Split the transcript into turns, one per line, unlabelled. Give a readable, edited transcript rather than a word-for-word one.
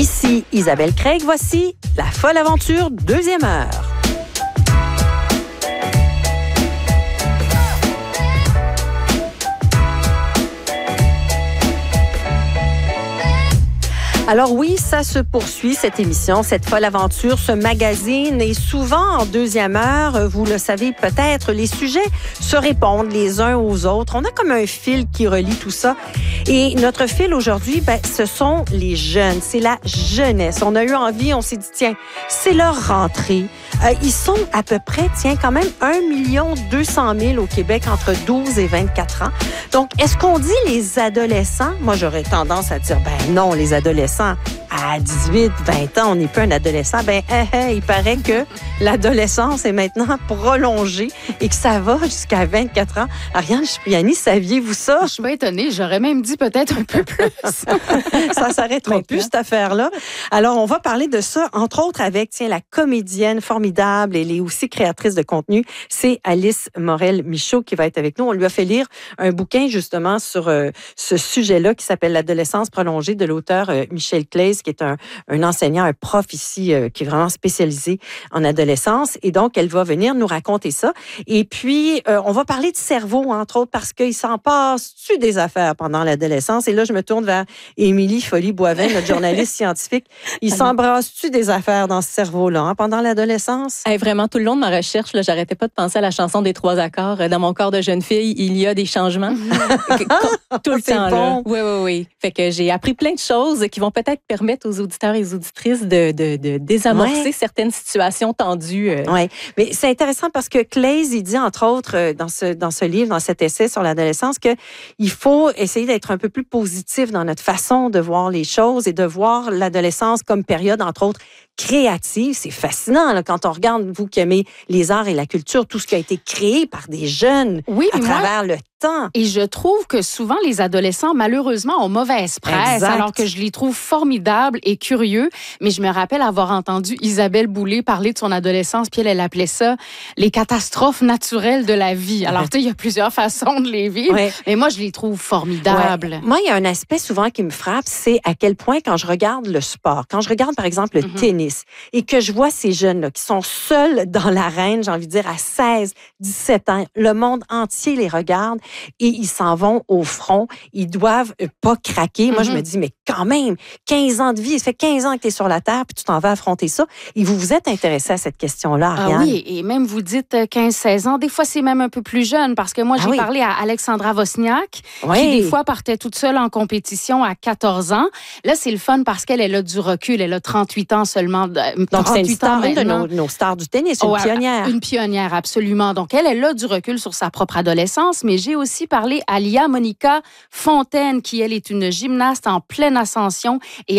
Ici Isabelle Craig, voici La Folle Aventure, deuxième heure. Alors oui, ça se poursuit, cette émission, cette folle aventure, ce magazine. Et souvent, en deuxième heure, vous le savez peut-être, les sujets se répondent les uns aux autres. On a comme un fil qui relie tout ça. Et notre fil aujourd'hui, ce sont les jeunes. C'est la jeunesse. On a eu envie, on s'est dit, tiens, c'est leur rentrée. Ils sont à peu près, quand même 1 200 000 au Québec entre 12 et 24 ans. Donc, est-ce qu'on dit les adolescents? Moi, j'aurais tendance à dire, non, les adolescents, à 18, 20 ans, on n'est plus un adolescent. Il paraît que l'adolescence est maintenant prolongée et que ça va jusqu'à 24 ans. Ariane Cipriani, saviez-vous ça?
Je suis pas étonnée. J'aurais même dit peut-être un peu plus.
Ça s'arrêtera plus, cette affaire-là. Alors, on va parler de ça, entre autres, avec, la comédienne formidable. Elle est aussi créatrice de contenu. C'est Alice Morel-Michaud qui va être avec nous. On lui a fait lire un bouquin, justement, sur ce sujet-là qui s'appelle L'adolescence prolongée de l'auteur Michel Claise, qui est un enseignant, un prof ici, qui est vraiment spécialisé en adolescence. Et donc, elle va venir nous raconter ça. Et puis, on va parler de cerveau, entre autres, parce qu'il s'en passe-tu des affaires pendant l'adolescence? Et là, je me tourne vers Émilie Folly-Boivin, notre journaliste scientifique. Il s'embrasse-tu des affaires dans ce cerveau-là pendant l'adolescence?
Vraiment, tout le long de ma recherche, là, j'arrêtais pas de penser à la chanson des 3 accords. Dans mon corps de jeune fille, il y a des changements. Tout le temps.
Bon.
Oui. Fait que j'ai appris plein de choses qui vont peut-être permettre aux auditeurs et aux auditrices de désamorcer certaines situations tendues.
Oui, mais c'est intéressant parce que Claise, il dit, entre autres, dans ce livre, dans cet essai sur l'adolescence, qu'il faut essayer d'être un peu plus positif dans notre façon de voir les choses et de voir l'adolescence comme période, entre autres, créative. C'est fascinant là, quand on regarde, vous qui aimez les arts et la culture, tout ce qui a été créé par des jeunes à travers le temps.
Et je trouve que souvent, les adolescents, malheureusement, ont mauvaise presse,
exact.
Alors que je les trouve formidables et curieux. Mais je me rappelle avoir entendu Isabelle Boulay parler de son adolescence, puis elle appelait ça les catastrophes naturelles de la vie. Alors, tu sais, il y a plusieurs façons de les vivre, mais moi, je les trouve formidables.
Ouais. Moi, il y a un aspect souvent qui me frappe, c'est à quel point, quand je regarde le sport, quand je regarde, par exemple, le tennis, et que je vois ces jeunes-là qui sont seuls dans l'arène, j'ai envie de dire, à 16, 17 ans, le monde entier les regarde et ils s'en vont au front. Ils doivent pas craquer. Moi, je me dis, mais quand même, 15 ans de vie, ça fait 15 ans que tu es sur la Terre puis tu t'en vas affronter ça. Et vous êtes intéressé à cette question-là, Ariane?
Ah oui, et même vous dites 15-16 ans. Des fois, c'est même un peu plus jeune parce que moi, j'ai parlé à Alexandra Wozniak qui, des fois, partait toute seule en compétition à 14 ans. Là, c'est le fun parce qu'elle a du recul. Elle a 38 ans seulement.
Donc, c'est une de nos stars du tennis, une pionnière.
Une pionnière, absolument. Donc, elle a du recul sur sa propre adolescence, mais j'ai aussi parlé à Lia Monica Fontaine, qui, elle, est une gymnaste en pleine ascension et